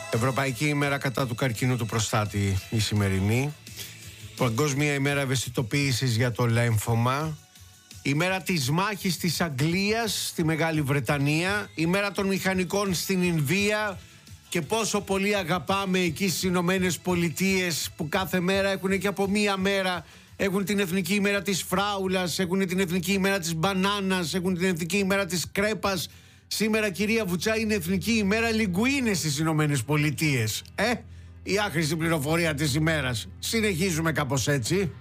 Ευρωπαϊκή ημέρα κατά του καρκίνου του προστάτη η σημερινή. Παγκόσμια ημέρα ευαισθητοποίησης για το λέμφωμα. Ημέρα της μάχης της Αγγλίας στη Μεγάλη Βρετανία. Ημέρα των μηχανικών στην Ινδία. Και πόσο πολύ αγαπάμε εκεί στις Ηνωμένες Πολιτείες, που κάθε μέρα έχουν και από μία μέρα. Έχουν την εθνική ημέρα της φράουλας, έχουν την εθνική ημέρα της μπανάνας, έχουν την εθνική ημέρα της κρέπας. Σήμερα, κυρία Βουτσά, είναι εθνική ημέρα λιγκουίνες στις Ηνωμένες Πολιτείες. Η άχρηστη πληροφορία της ημέρας. Συνεχίζουμε κάπως έτσι.